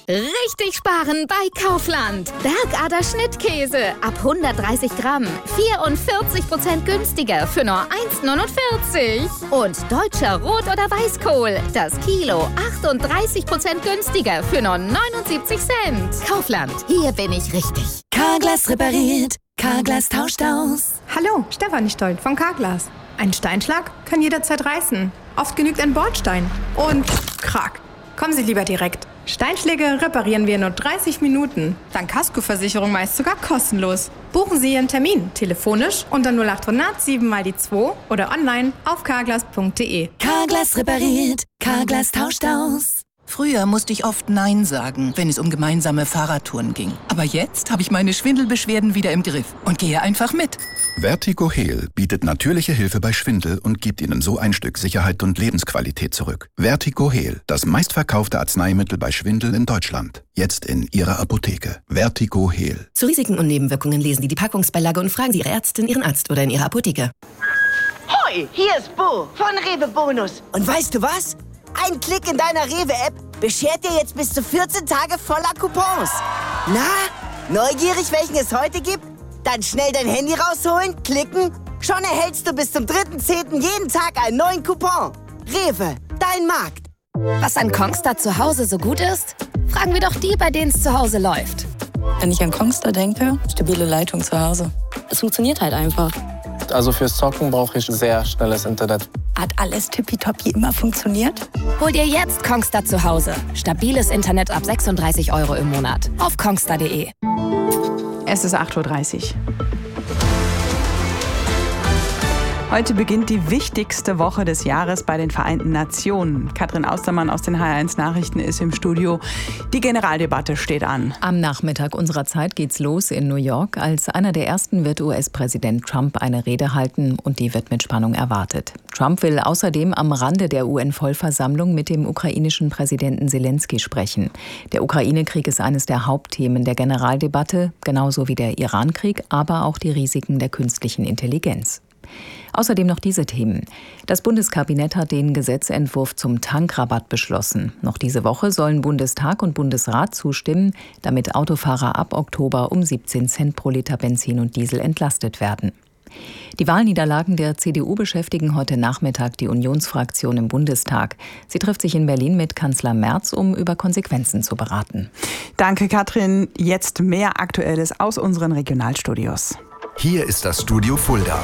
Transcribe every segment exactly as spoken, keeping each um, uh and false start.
Richtig sparen bei Kaufland. Bergader Schnittkäse ab hundertdreißig Gramm. vierundvierzig Prozent günstiger für nur eins neunundvierzig. Und deutscher Rot- oder Weißkohl. Das Kilo achtunddreißig Prozent günstiger für nur neunundsiebzig Cent. Kaufland, hier bin ich richtig. Carglass repariert. Carglass tauscht aus. Hallo, Stefanie Stoll von Carglass. Ein Steinschlag kann jederzeit reißen. Oft genügt ein Bordstein. Und krack. Kommen Sie lieber direkt. Steinschläge reparieren wir in nur dreißig Minuten. Dank Kaskoversicherung meist sogar kostenlos. Buchen Sie Ihren Termin telefonisch unter null acht hundert sieben mal die zwei oder online auf carglass punkt de. Carglass repariert. Carglass tauscht aus. Früher musste ich oft Nein sagen, wenn es um gemeinsame Fahrradtouren ging. Aber jetzt habe ich meine Schwindelbeschwerden wieder im Griff und gehe einfach mit. Vertigo Heal bietet natürliche Hilfe bei Schwindel und gibt Ihnen so ein Stück Sicherheit und Lebensqualität zurück. Vertigo Heal, das meistverkaufte Arzneimittel bei Schwindel in Deutschland. Jetzt in Ihrer Apotheke. Vertigo Heal. Zu Risiken und Nebenwirkungen lesen Sie die Packungsbeilage und fragen Sie Ihre Ärztin, Ihren Arzt oder in Ihrer Apotheke. Hoi, hier ist Bo von Rewe Bonus. Und weißt du was? Ein Klick in deiner Rewe-App beschert dir jetzt bis zu vierzehn Tage voller Coupons. Na, neugierig, welchen es heute gibt? Dann schnell dein Handy rausholen, klicken. Schon erhältst du bis zum dritten zehnten jeden Tag einen neuen Coupon. Rewe, dein Markt. Was an Kongstar zu Hause so gut ist? Fragen wir doch die, bei denen es zu Hause läuft. Wenn ich an Kongstar denke, stabile Leitung zu Hause. Es funktioniert halt einfach. Also fürs Zocken brauche ich sehr schnelles Internet. Hat alles tippitoppi immer funktioniert? Hol dir jetzt Kongstar zu Hause. Stabiles Internet ab sechsunddreißig Euro im Monat. Auf kongstar punkt de. Es ist acht Uhr dreißig. Heute beginnt die wichtigste Woche des Jahres bei den Vereinten Nationen. Katrin Austermann aus den H R eins Nachrichten ist im Studio. Die Generaldebatte steht an. Am Nachmittag unserer Zeit geht's los in New York. Als einer der ersten wird U S-Präsident Trump eine Rede halten und die wird mit Spannung erwartet. Trump will außerdem am Rande der U N-Vollversammlung mit dem ukrainischen Präsidenten Selenskyj sprechen. Der Ukraine-Krieg ist eines der Hauptthemen der Generaldebatte, genauso wie der Iran-Krieg, aber auch die Risiken der künstlichen Intelligenz. Außerdem noch diese Themen. Das Bundeskabinett hat den Gesetzentwurf zum Tankrabatt beschlossen. Noch diese Woche sollen Bundestag und Bundesrat zustimmen, damit Autofahrer ab Oktober um siebzehn Cent pro Liter Benzin und Diesel entlastet werden. Die Wahlniederlagen der C D U beschäftigen heute Nachmittag die Unionsfraktion im Bundestag. Sie trifft sich in Berlin mit Kanzler Merz, um über Konsequenzen zu beraten. Danke, Katrin. Jetzt mehr Aktuelles aus unseren Regionalstudios. Hier ist das Studio Fulda.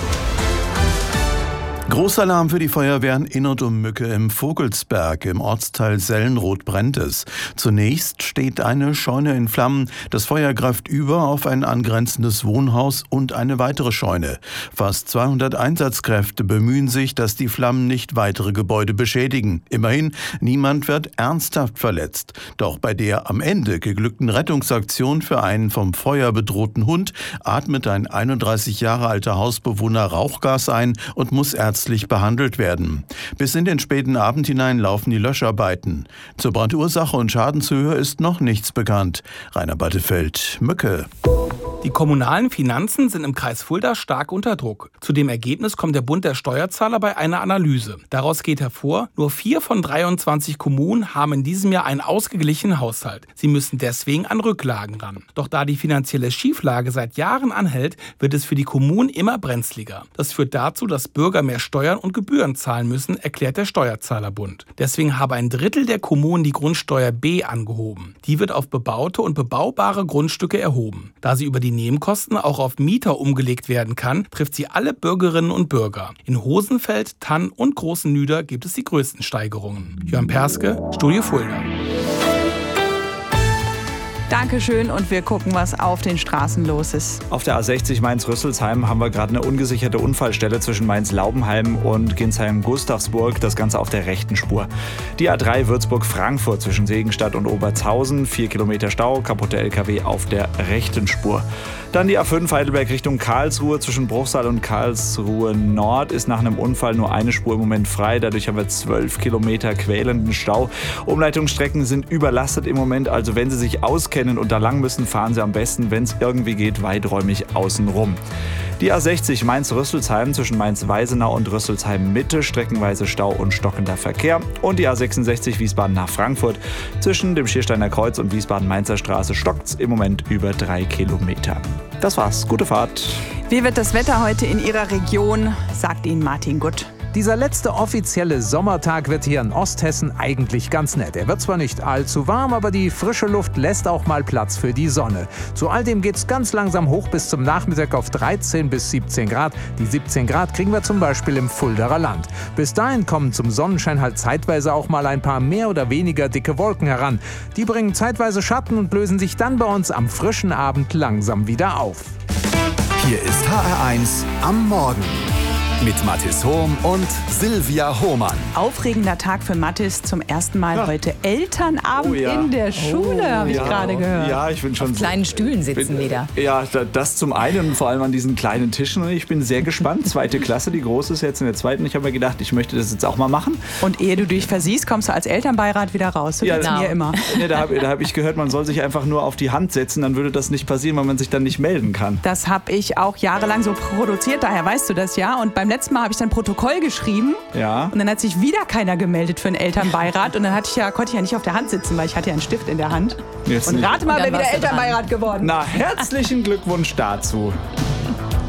Großalarm für die Feuerwehren in und um Mücke im Vogelsberg. Im Ortsteil Sellenroth brennt es. Zunächst steht eine Scheune in Flammen. Das Feuer greift über auf ein angrenzendes Wohnhaus und eine weitere Scheune. Fast zweihundert Einsatzkräfte bemühen sich, dass die Flammen nicht weitere Gebäude beschädigen. Immerhin, niemand wird ernsthaft verletzt. Doch bei der am Ende geglückten Rettungsaktion für einen vom Feuer bedrohten Hund atmet ein einunddreißig Jahre alter Hausbewohner Rauchgas ein und muss ärztlich behandelt werden. Bis in den späten Abend hinein laufen die Löscharbeiten. Zur Brandursache und Schadenshöhe ist noch nichts bekannt. Rainer Battefeld, Mücke. Die kommunalen Finanzen sind im Kreis Fulda stark unter Druck. Zu dem Ergebnis kommt der Bund der Steuerzahler bei einer Analyse. Daraus geht hervor, nur vier von dreiundzwanzig Kommunen haben in diesem Jahr einen ausgeglichenen Haushalt. Sie müssen deswegen an Rücklagen ran. Doch da die finanzielle Schieflage seit Jahren anhält, wird es für die Kommunen immer brenzliger. Das führt dazu, dass Bürger mehr Steuern und Gebühren zahlen müssen, erklärt der Steuerzahlerbund. Deswegen habe ein Drittel der Kommunen die Grundsteuer B angehoben. Die wird auf bebaute und bebaubare Grundstücke erhoben. Da sie über die Nebenkosten auch auf Mieter umgelegt werden kann, trifft sie alle Bürgerinnen und Bürger. In Hosenfeld, Tann und Großen Nüder gibt es die größten Steigerungen. Jörn Perske, Studio Fulda. Dankeschön und wir gucken, was auf den Straßen los ist. Auf der A sechzig Mainz-Rüsselsheim haben wir gerade eine ungesicherte Unfallstelle zwischen Mainz-Laubenheim und Ginsheim-Gustavsburg, das Ganze auf der rechten Spur. Die A drei Würzburg-Frankfurt zwischen Segenstadt und Oberzhausen, vier Kilometer Stau, kaputte L K W auf der rechten Spur. Dann die A fünf Heidelberg Richtung Karlsruhe zwischen Bruchsal und Karlsruhe Nord ist nach einem Unfall nur eine Spur im Moment frei. Dadurch haben wir zwölf Kilometer quälenden Stau. Umleitungsstrecken sind überlastet im Moment, also wenn Sie sich auskennen und da lang müssen, fahren Sie am besten, wenn es irgendwie geht, weiträumig außenrum. Die A sechzig Mainz-Rüsselsheim zwischen Mainz-Weisenau und Rüsselsheim-Mitte, streckenweise Stau und stockender Verkehr. Und die A sechsundsechzig Wiesbaden nach Frankfurt zwischen dem Schiersteiner Kreuz und Wiesbaden-Mainzer Straße stockt's im Moment über drei Kilometer. Das war's. Gute Fahrt. Wie wird das Wetter heute in Ihrer Region, sagt Ihnen Martin Gutt. Dieser letzte offizielle Sommertag wird hier in Osthessen eigentlich ganz nett. Er wird zwar nicht allzu warm, aber die frische Luft lässt auch mal Platz für die Sonne. Zu all dem geht's ganz langsam hoch bis zum Nachmittag auf dreizehn bis siebzehn Grad. Die siebzehn Grad kriegen wir zum Beispiel im Fuldaer Land. Bis dahin kommen zum Sonnenschein halt zeitweise auch mal ein paar mehr oder weniger dicke Wolken heran. Die bringen zeitweise Schatten und lösen sich dann bei uns am frischen Abend langsam wieder auf. Hier ist H R eins am Morgen. Mit Mathis Hohm und Silvia Hohmann. Aufregender Tag für Mathis. Zum ersten Mal ja. heute Elternabend oh ja. in der Schule, oh, habe ich ja. gerade gehört. Ja, ich bin schon auf kleinen Stühlen sitzen bin, wieder. Ja, das zum einen, vor allem an diesen kleinen Tischen. Ich bin sehr gespannt. Zweite Klasse, die große ist jetzt in der zweiten. Ich habe mir gedacht, ich möchte das jetzt auch mal machen. Und ehe du dich versiehst, kommst du als Elternbeirat wieder raus. So ja, genau. mir immer. Ja, da habe hab ich gehört, man soll sich einfach nur auf die Hand setzen, dann würde das nicht passieren, weil man sich dann nicht melden kann. Das habe ich auch jahrelang so produziert, daher weißt du das ja. Und beim letzten Mal habe ich dann Protokoll geschrieben. Ja. Und dann hat sich wieder keiner gemeldet für einen Elternbeirat. Und dann hatte ich ja, konnte ich ja nicht auf der Hand sitzen, weil ich hatte ja einen Stift in der Hand. Jetzt und nicht. rate mal, wer wieder Elternbeirat dran. geworden. Na, herzlichen Glückwunsch dazu.